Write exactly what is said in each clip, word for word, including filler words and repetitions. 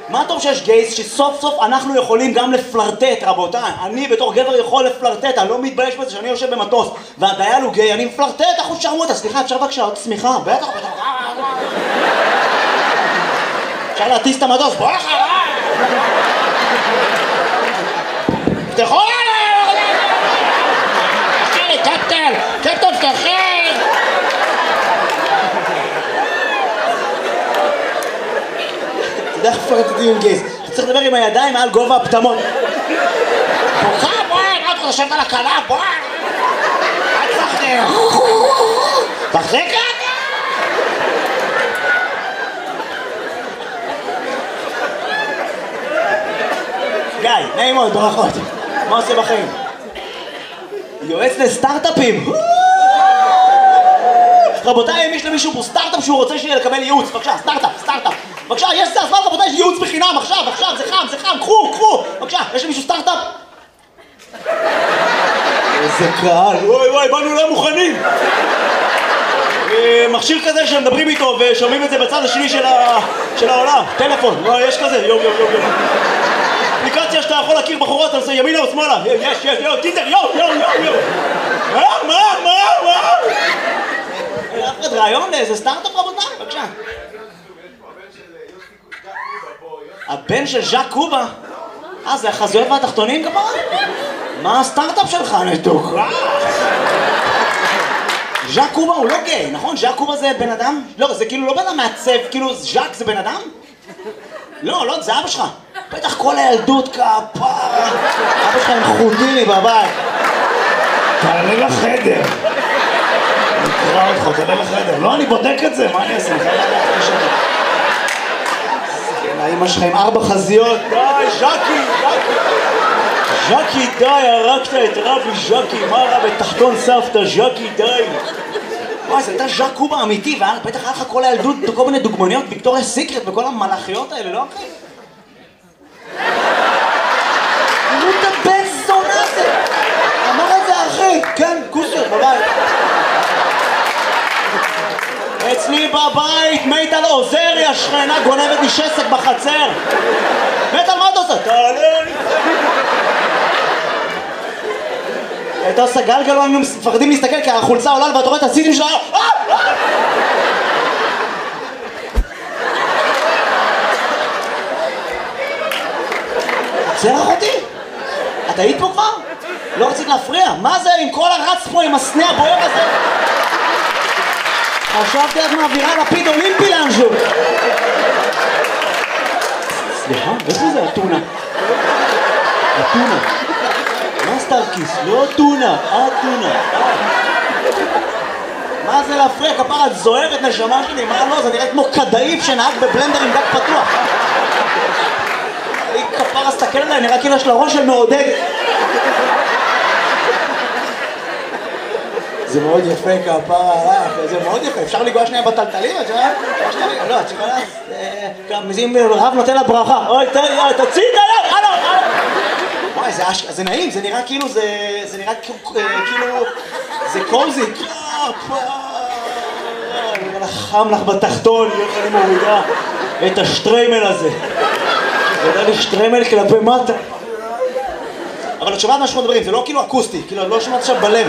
מה טוב שיש גייז שסוף סוף אנחנו יכולים גם לפלרטט, רבותיי. אני בתור גבר יכול לפלרטט, אני לא מתבייש בזה שאני יושב במטוס והדייל הוא גיי, אני מפלרטט, אחוז שרמוטה. סליחה, אפשר בבקשה עוד צמיחה? בטח, בטח. אפשר להטיס את המטוס, בוא אחר! פתחו עליי! אחרי, קפטן! קפטן, פתחי! אתה יודע איך פלרטטים עם גייז? אתה צריך לדבר עם הידיים מעל גובה הפטמות. בוכה, בואי, מה אתה חושבת על הקלה? בואי! אל תחזיר! תחזיר כאן! גיא, נעים מאוד, ברכות. מה עושה בחיים? יועץ לסטארט-אפים. רבותיי, אם יש למישהו פה סטארט-אפ שהוא רוצה שיהיה לקבל ייעוץ, בבקשה, סטארט-אפ, סטארט-אפ. בבקשה, יש זה הזמן, רבותיי, יש ייעוץ בחינם, עכשיו, עכשיו, זה חם, זה חם, קחו, קחו. בבקשה, יש למישהו סטארט-אפ? איזה קהל, וואי וואי, באנו לא מוכנים. מכשיר כזה שמדברים איתו ושומעים את זה בצד השני של העולם. טלפון, יש כזה, יום, יום, יום, יום. אפליקציה שאתה יכול להכיר בחורות, אני עושה ימינה או שמאלה. יש, יש, יו, טינדר, יו, יו, יו, יו. מה, מה, מה, מה? אף אחד רעיון לאיזה סטארט-אפ, רבותיי? בבקשה. הבן של ז'אק קובה? אה, זה החזויות והתחתונים כפרה? מה הסטארט-אפ שלך, נתוק? ז'אק קובה הוא לא גיי, נכון? ז'אק קובה זה בן אדם? לא, זה כאילו לא בן אדם מעצב, כאילו ז'אק זה בן אדם? לא, לא, זה אבא שלך. בטח כל הילדות כפרה. אבא שלך עם חוטיני בבית. תעלה לחדר. נקרא אותך, תעלה לחדר. לא, אני בודק את זה, מה אני אעשה? אני חייב לדעת את זה. כן, האמא שלך עם ארבע חזיות. די, ז'קי, ז'קי. ז'קי, די, הרגת את רבי ז'קי. מה רע בתחתון סבתא, ז'קי, די. וואי, זה הייתה ז'אק קובה אמיתי, ובטח היה לך כל הילדות, כל מיני דוגמניות, ויקטוריה סיקרט וכל המלאכיות האלה, לא אחי? תראו את הבן זונה הזה! אמר את זה אחי! כן, כוסר, בבית. אצלי בבית, מיטל עוזרי, השכנה גונבת לי שסק בחצר. מיטל, מה אתה עושה? תעלה לי! אתה עושה גלגל, לא היינו מפחדים להסתכל כי החולצה עולה ואתה רואה את הסיטים שלה. עוצר אחותי? את היית פה כבר? לא רצית להפריע? מה זה עם כל הרץ פה עם הסנה הבוער הזה? חשבתי את מעבירה לפיד אולימפי לאנשהו. סליחה, איפה זה הטונה? הטונה. מה סטארקיס? לא טונה, הטונה. מה זה להפריע? כפרה, את זוהרת נשמה שלי, מה לא? זה נראה כמו כדאיף שנהג בבלנדר עם דק פתוח. היא כפרה, סתכל עליי, נראה כאילו יש לה ראש של מעודדת. זה מאוד יפה כפרה, זה מאוד יפה, אפשר לגוע שנייה בטלטלים, את שומעת? לא, את שומעת? מזים רב נותן לה ברכה. אוי, תוציא את היד, הלו, הלו. וואי, זה נעים, זה נראה כאילו, זה נראה כאילו, זה קוזי. חם לך בתחתון, איך אני מורידה את השטריימל הזה. זה יודע לי שטריימל כלפי מטה. אבל את שומעת מה שאנחנו מדברים, זה לא כאילו אקוסטי, כאילו לא שומעת עכשיו בלב.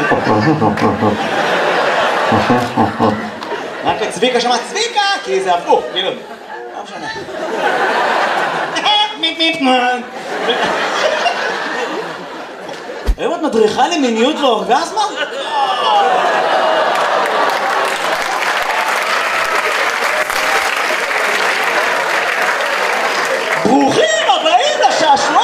רק את צביקה שמעת צביקה, כי זה הפוך, כאילו. לא משנה. היום את מדריכה למיניות ואורגזמה? ברוכים הבאים לשעשועון!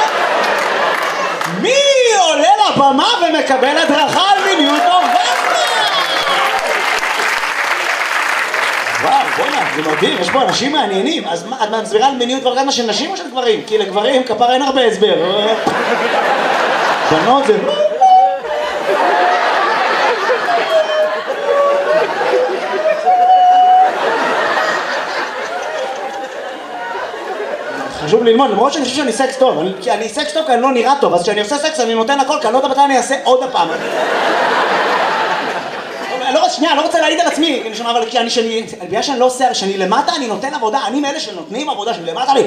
מי עולה לבמה ומקבל הדרכה על מיניות ואורגזמה? וואו, בוא'נה, זה מדהים, יש פה אנשים מעניינים. אז את מסבירה על מיניות ואורגזמה של נשים או של גברים? כי לגברים כפר אין הרבה הסבר. בנות זה... חשוב ללמוד, למרות שאני חושב שאני סקס טוב, כי אני סקס טוב כי אני לא נראה טוב, אז כשאני עושה סקס אני נותן הכל, כי אני לא יודע מתי אני אעשה עוד הפעם. שנייה, אני לא רוצה להעיד על עצמי, אבל כי אני, בגלל שאני לא עושה, שאני למטה, אני נותן עבודה, אני מאלה שנותנים עבודה, שאני למטה לי.